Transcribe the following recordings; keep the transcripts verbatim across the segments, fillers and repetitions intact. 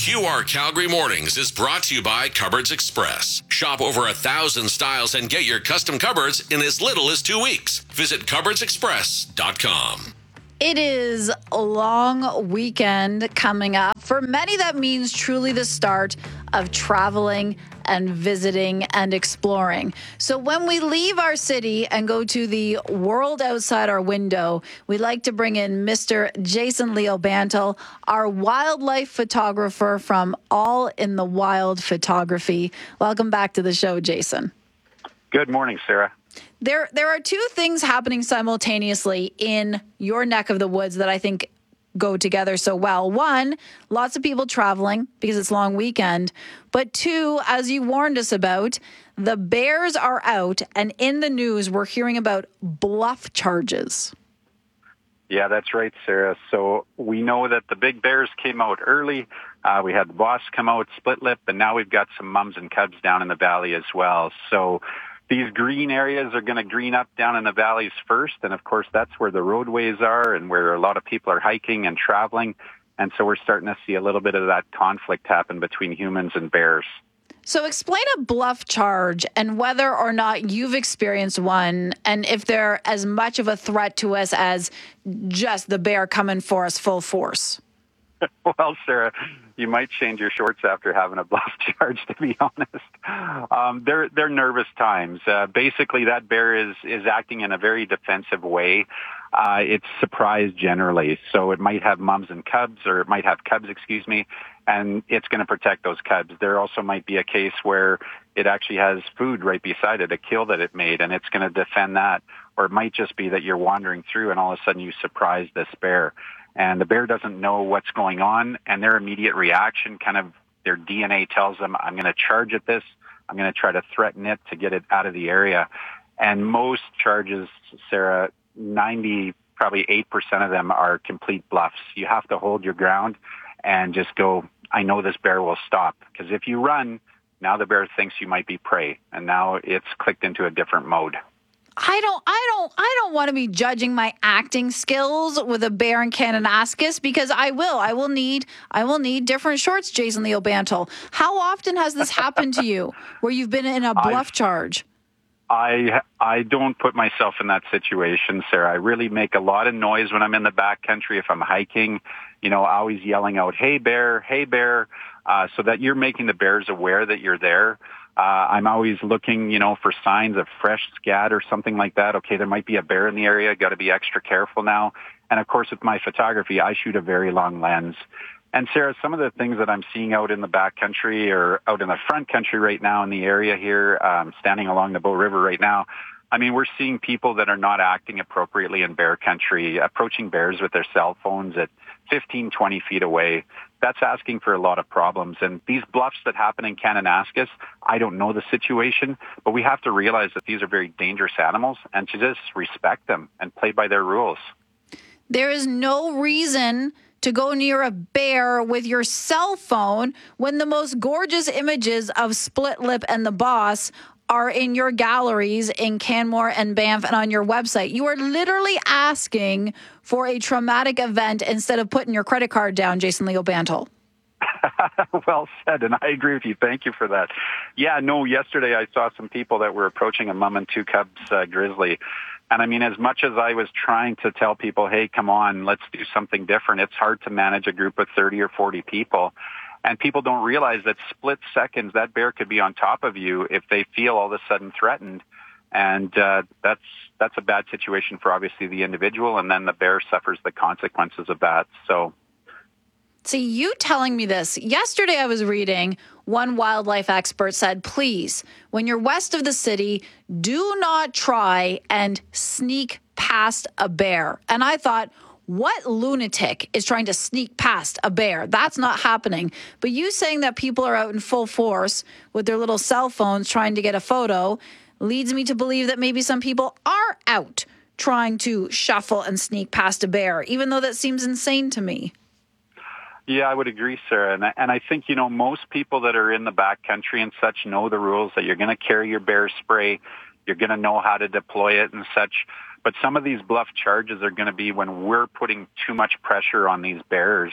Q R Calgary Mornings is brought to you by Cupboards Express. Shop over a thousand styles and get your custom cupboards in as little as two weeks. Visit cupboards express dot com. It is a long weekend coming up. For many, that means truly the start of traveling and visiting and exploring. So when we leave our city and go to the world outside our window, we like to bring in Mister Jason Leo Bantle, our wildlife photographer from All in the Wild Photography. Welcome back to the show, Jason. Good morning, Sarah. There, there are two things happening simultaneously in your neck of the woods that I think go together so well. One, lots of people traveling because it's long weekend. But two, as you warned us about, the bears are out, and in the news, we're hearing about bluff charges. Yeah, that's right, Sarah. So we know that the big bears came out early. Uh, we had the boss come out, split lip, and now we've got some mums and cubs down in the valley as well. So these green areas are going to green up down in the valleys first. And of course, that's where the roadways are and where a lot of people are hiking and traveling. And so we're starting to see a little bit of that conflict happen between humans and bears. So explain a bluff charge and whether or not you've experienced one, and if they're as much of a threat to us as just the bear coming for us full force. Well, Sarah, you might change your shorts after having a bluff charge, to be honest. Um, they're, they're nervous times. Uh, basically, that bear is, is acting in a very defensive way. Uh, it's surprise generally. So it might have mums and cubs, or it might have cubs, excuse me, and it's going to protect those cubs. There also might be a case where it actually has food right beside it, a kill that it made, and it's going to defend that. Or it might just be that you're wandering through and all of a sudden you surprise this bear. And the bear doesn't know what's going on, and their immediate reaction, kind of their D N A tells them, I'm going to charge at this. I'm going to try to threaten it to get it out of the area. And most charges, Sarah, ninety, probably eight percent of them are complete bluffs. You have to hold your ground and just go, I know this bear will stop. Because if you run, now the bear thinks you might be prey, and now it's clicked into a different mode. I don't, I don't, I don't want to be judging my acting skills with a bear in Kananaskis, because I will, I will need, I will need different shorts, Jason Leo Bantle. How often has this happened to you where you've been in a bluff I've, charge? I, I don't put myself in that situation, Sarah. I really make a lot of noise when I'm in the backcountry. If I'm hiking, you know, always yelling out, hey bear, hey bear, uh, so that you're making the bears aware that you're there. Uh, I'm always looking, you know, for signs of fresh scat or something like that. Okay, there might be a bear in the area. Got to be extra careful now. And of course, with my photography, I shoot a very long lens. And Sarah, some of the things that I'm seeing out in the backcountry or out in the front country right now in the area here, um, standing along the Bow River right now, I mean, we're seeing people that are not acting appropriately in bear country, approaching bears with their cell phones at fifteen, twenty feet away. That's asking for a lot of problems. And these bluffs that happen in Kananaskis, I don't know the situation, but we have to realize that these are very dangerous animals and to just respect them and play by their rules. There is no reason to go near a bear with your cell phone when the most gorgeous images of Split Lip and the Boss are in your galleries in Canmore and Banff and on your website. You are literally asking for a traumatic event instead of putting your credit card down, Jason Leo Bantle. Well said, and I agree with you. Thank you for that. Yeah, no, yesterday I saw some people that were approaching a mum and two cubs uh, grizzly. And I mean, as much as I was trying to tell people, hey, come on, let's do something different, it's hard to manage a group of thirty or forty people. And people don't realize that split seconds, that bear could be on top of you if they feel all of a sudden threatened. And uh, that's that's a bad situation for obviously the individual, and then the bear suffers the consequences of that. So, see, you telling me this. Yesterday I was reading, one wildlife expert said, please, when you're west of the city, do not try and sneak past a bear. And I thought, what lunatic is trying to sneak past a bear? That's not happening. But you saying that people are out in full force with their little cell phones trying to get a photo leads me to believe that maybe some people are out trying to shuffle and sneak past a bear, even though that seems insane to me. Yeah, I would agree, Sarah. And I, and I think, you know, most people that are in the backcountry and such know the rules that you're going to carry your bear spray, you're going to know how to deploy it and such. But some of these bluff charges are going to be when we're putting too much pressure on these bears.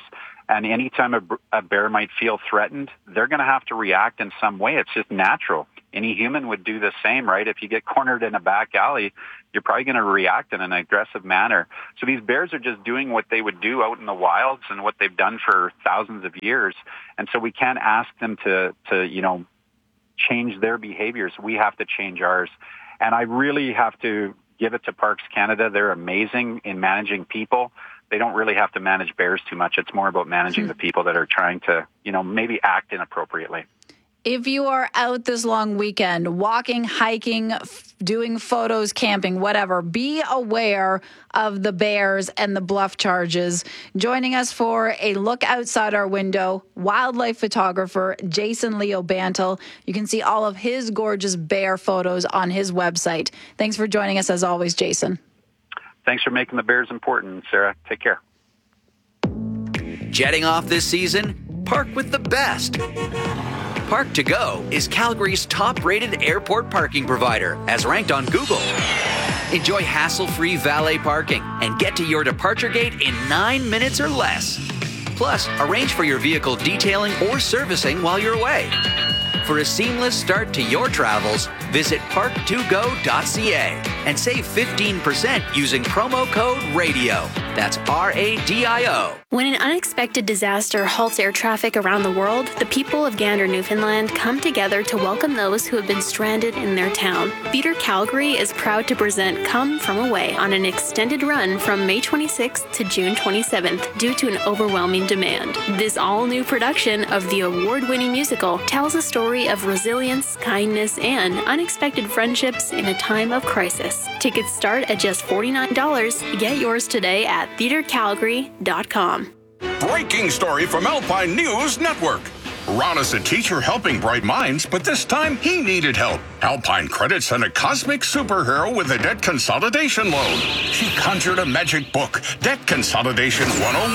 And anytime a, a bear might feel threatened, they're going to have to react in some way. It's just natural. Any human would do the same, right? If you get cornered in a back alley, you're probably going to react in an aggressive manner. So these bears are just doing what they would do out in the wilds and what they've done for thousands of years. And so we can't ask them to, to, you know, change their behaviors. We have to change ours. And I really have to give it to Parks Canada. They're amazing in managing people. They don't really have to manage bears too much. It's more about managing the people that are trying to, you know, maybe act inappropriately. If you are out this long weekend, walking, hiking, f- doing photos, camping, whatever, be aware of the bears and the bluff charges. Joining us for a look outside our window, wildlife photographer Jason Leo Bantle. You can see all of his gorgeous bear photos on his website. Thanks for joining us as always, Jason. Thanks for making the bears important, Sarah. Take care. Jetting off this season? Park with the best. Park to Go is Calgary's top-rated airport parking provider, as ranked on Google. Enjoy hassle-free valet parking and get to your departure gate in nine minutes or less. Plus, arrange for your vehicle detailing or servicing while you're away. For a seamless start to your travels, visit park to go dot c a and save fifteen percent using promo code RADIO. That's R A D I O. When an unexpected disaster halts air traffic around the world, the people of Gander, Newfoundland come together to welcome those who have been stranded in their town. Theatre Calgary is proud to present Come From Away on an extended run from May twenty-sixth to June twenty-seventh due to an overwhelming demand. This all-new production of the award-winning musical tells a story of resilience, kindness, and unexpected friendships in a time of crisis. Tickets start at just forty-nine dollars. Get yours today at theatre calgary dot com. Breaking story from Alpine News Network. Ron is a teacher helping bright minds, but this time he needed help. Alpine Credit sent a cosmic superhero with a debt consolidation loan. She conjured a magic book, Debt Consolidation one oh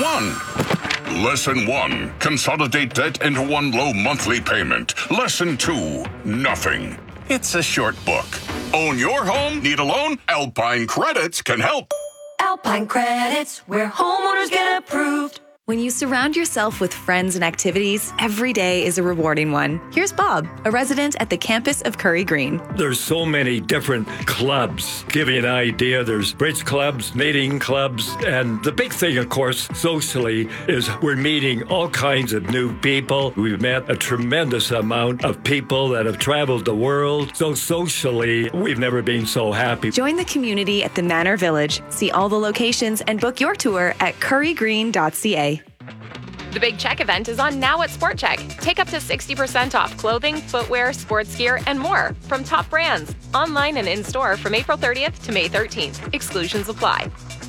one. Lesson one, consolidate debt into one low monthly payment. Lesson two, nothing. It's a short book. Own your home? Need a loan? Alpine Credits can help. Alpine Credits, where homeowners get approved. When you surround yourself with friends and activities, every day is a rewarding one. Here's Bob, a resident at the campus of Curry Green. There's so many different clubs. Give you an idea, there's bridge clubs, knitting clubs, and the big thing, of course, socially, is we're meeting all kinds of new people. We've met a tremendous amount of people that have traveled the world. So socially, we've never been so happy. Join the community at the Manor Village. See all the locations and book your tour at curry green dot c a. The Big Check event is on now at Sport Check. Take up to sixty percent off clothing, footwear, sports gear, and more from top brands. Online and in-store from April thirtieth to May thirteenth. Exclusions apply.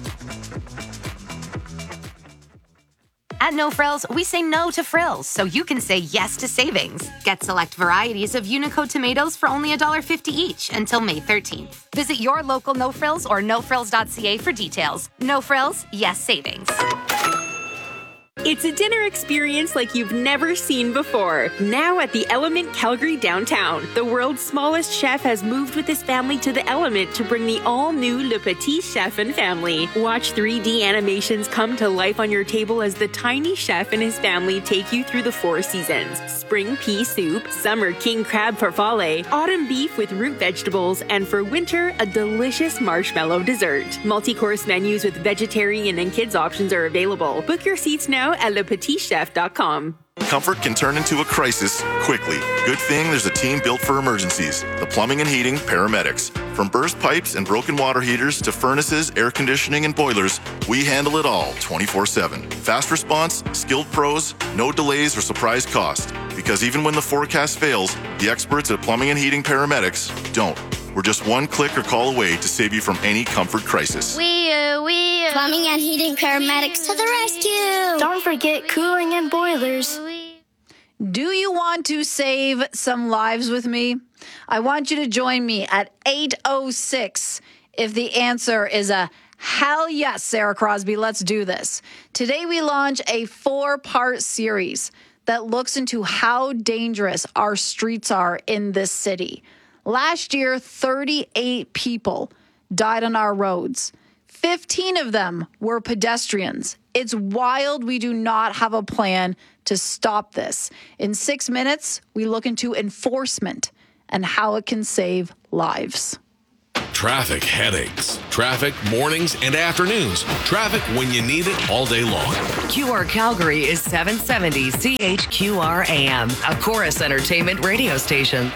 At No Frills, we say no to frills, so you can say yes to savings. Get select varieties of Unico tomatoes for only one dollar fifty each until May thirteenth. Visit your local No Frills or no frills dot c a for details. No Frills, yes savings. It's a dinner experience like you've never seen before. Now at the Element Calgary downtown. The world's smallest chef has moved with his family to the Element to bring the all-new Le Petit Chef and family. Watch three D animations come to life on your table as the tiny chef and his family take you through the four seasons. Spring pea soup, summer king crab farfalle, autumn beef with root vegetables, and for winter, a delicious marshmallow dessert. Multi-course menus with vegetarian and kids options are available. Book your seats now at le petit chef dot com. Comfort can turn into a crisis quickly. Good thing there's a team built for emergencies. The Plumbing and Heating Paramedics. From burst pipes and broken water heaters to furnaces, air conditioning, and boilers, we handle it all twenty-four seven. Fast response, skilled pros, no delays or surprise cost. Because even when the forecast fails, the experts at Plumbing and Heating Paramedics don't. We're just one click or call away to save you from any comfort crisis. We, uh, we, uh, Plumbing and Heating Paramedics to the rescue. Don't forget cooling and boilers. Do you want to save some lives with me? I want you to join me at eight oh six. If the answer is a hell yes, Sarah Crosby, let's do this. Today we launch a four-part series that looks into how dangerous our streets are in this city. Last year, thirty-eight people died on our roads. fifteen of them were pedestrians It's wild we do not have a plan to stop this. In six minutes, we look into enforcement and how it can save lives. Traffic headaches. Traffic mornings and afternoons. Traffic when you need it all day long. Q R Calgary is seven seventy C H Q R A M, a Chorus Entertainment radio station.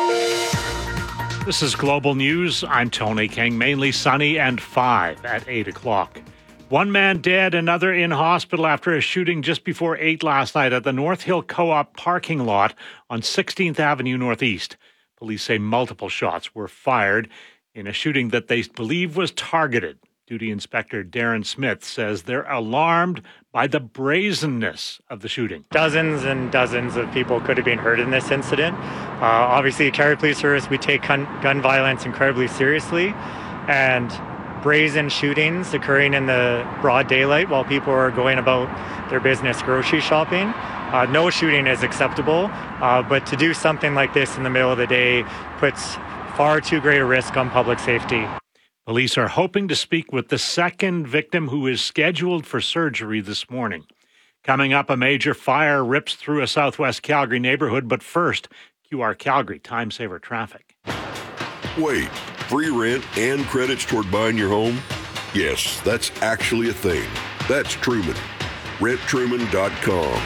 This is Global News. I'm Tony King. Mainly sunny and five at eight o'clock. One man dead, another in hospital after a shooting just before eight last night at the North Hill Co-op parking lot on sixteenth Avenue Northeast. Police say multiple shots were fired in a shooting that they believe was targeted. Duty Inspector Darren Smith says they're alarmed by the brazenness of the shooting. Dozens and dozens of people could have been hurt in this incident. Uh, obviously, at Calgary Police Service, we take gun, gun violence incredibly seriously, and brazen shootings occurring in the broad daylight while people are going about their business grocery shopping. Uh, no shooting is acceptable, uh, but to do something like this in the middle of the day puts far too great a risk on public safety. Police are hoping to speak with the second victim who is scheduled for surgery this morning. Coming up, a major fire rips through a southwest Calgary neighborhood, but first, Q R Calgary Time Saver Traffic. Wait, free rent and credits toward buying your home? Yes, that's actually a thing. That's Truman. rent truman dot com.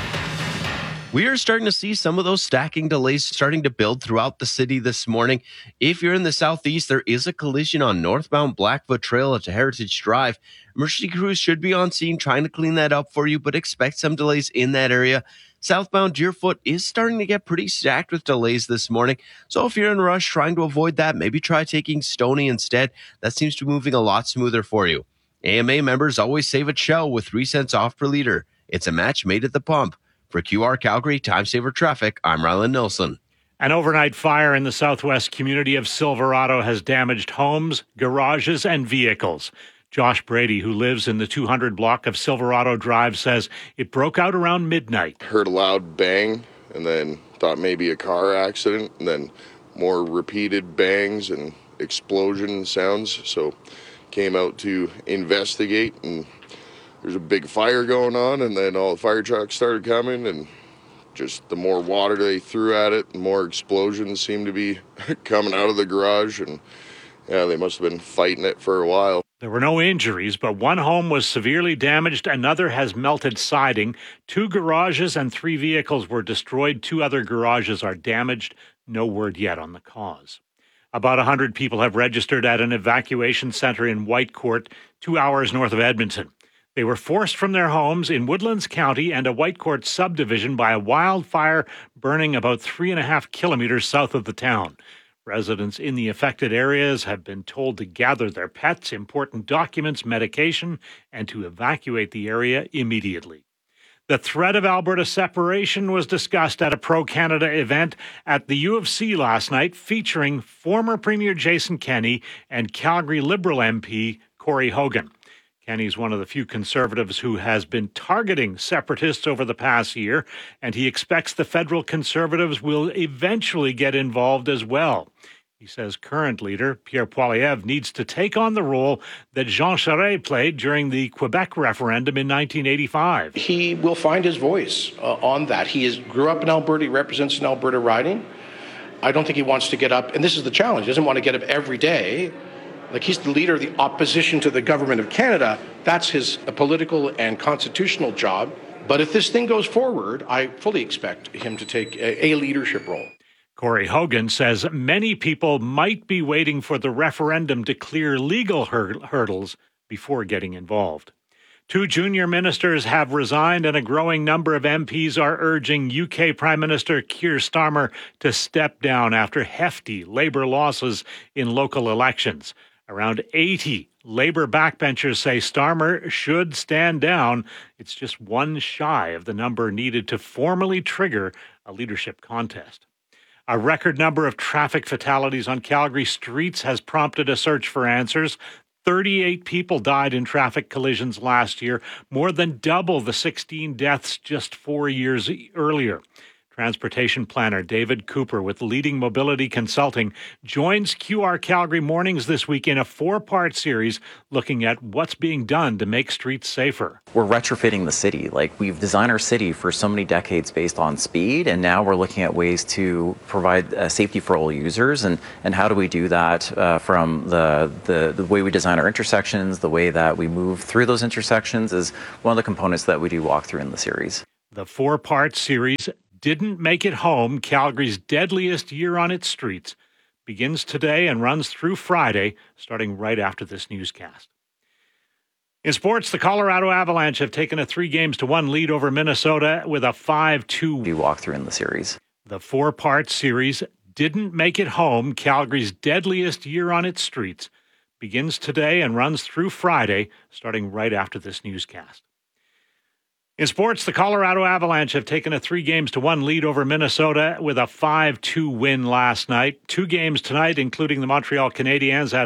We are starting to see some of those stacking delays starting to build throughout the city this morning. If you're in the southeast, there is a collision on northbound Blackfoot Trail at Heritage Drive. Emergency crews should be on scene trying to clean that up for you, but expect some delays in that area. Southbound Deerfoot is starting to get pretty stacked with delays this morning. So if you're in a rush trying to avoid that, maybe try taking Stoney instead. That seems to be moving a lot smoother for you. A M A members always save at Shell with three cents off per liter. It's a match made at the pump. For Q R Calgary Time Saver Traffic, I'm Ryland Nilsson. An overnight fire in the southwest community of Silverado has damaged homes, garages, and vehicles. Josh Brady, who lives in the two hundred block of Silverado Drive, says it broke out around midnight. Heard a loud bang and then thought maybe a car accident, and then more repeated bangs and explosion sounds. So came out to investigate, and there's a big fire going on, and then all the fire trucks started coming, and just the more water they threw at it, the more explosions seemed to be coming out of the garage, and yeah, they must have been fighting it for a while. There were no injuries, but one home was severely damaged. Another has melted siding. Two garages and three vehicles were destroyed. Two other garages are damaged. No word yet on the cause. About one hundred people have registered at an evacuation center in Whitecourt, two hours north of Edmonton. They were forced from their homes in Woodlands County and a Whitecourt subdivision by a wildfire burning about three and a half kilometers south of the town. Residents in the affected areas have been told to gather their pets, important documents, medication, and to evacuate the area immediately. The threat of Alberta separation was discussed at a pro-Canada event at the U of C last night, featuring former Premier Jason Kenney and Calgary Liberal M P Corey Hogan. Kenney's one of the few Conservatives who has been targeting separatists over the past year, and he expects the federal Conservatives will eventually get involved as well. He says current leader Pierre Poilievre needs to take on the role that Jean Charest played during the Quebec referendum in nineteen eighty-five. He will find his voice uh, on that. He is, grew up in Alberta. He represents an Alberta riding. I don't think he wants to get up, and this is the challenge. He doesn't want to get up every day. Like, he's the leader of the opposition to the government of Canada. That's his political and constitutional job. But if this thing goes forward, I fully expect him to take a, a leadership role. Corey Hogan says many people might be waiting for the referendum to clear legal hur- hurdles before getting involved. Two junior ministers have resigned, and a growing number of M Ps are urging U K Prime Minister Keir Starmer to step down after hefty Labour losses in local elections. Around eighty Labour backbenchers say Starmer should stand down. It's just one shy of the number needed to formally trigger a leadership contest. A record number of traffic fatalities on Calgary streets has prompted a search for answers. thirty-eight people died in traffic collisions last year, more than double the sixteen deaths just four years earlier. Transportation planner David Cooper with Leading Mobility Consulting joins Q R Calgary Mornings this week in a four-part series looking at what's being done to make streets safer. We're retrofitting the city. Like, we've designed our city for so many decades based on speed, and now we're looking at ways to provide uh, safety for all users. And, and how do we do that uh, from the, the, the way we design our intersections, the way that we move through those intersections is one of the components that we do walk through in the series. The four-part series, Didn't Make It Home, Calgary's Deadliest Year on Its Streets, begins today and runs through Friday, starting right after this newscast. In sports, the Colorado Avalanche have taken a three games to one lead over Minnesota with a five two. We walk through in the series. The four-part series, Didn't Make It Home, Calgary's Deadliest Year on Its Streets, begins today and runs through Friday, starting right after this newscast. In sports, the Colorado Avalanche have taken a three games to one lead over Minnesota with a five two win last night. Two games tonight, including the Montreal Canadiens at